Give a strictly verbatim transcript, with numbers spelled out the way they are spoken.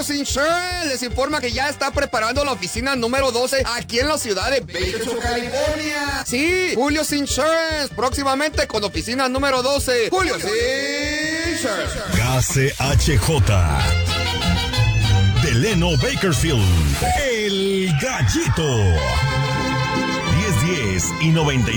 Insurance les informa que ya está preparando la oficina número doce aquí en la ciudad de Bakersfield, California. Sí, Julio's Insurance, próximamente con oficina número doce. Julio's Insurance. K C H J. Delano Bakersfield, el Gallito. diez diez y noventa y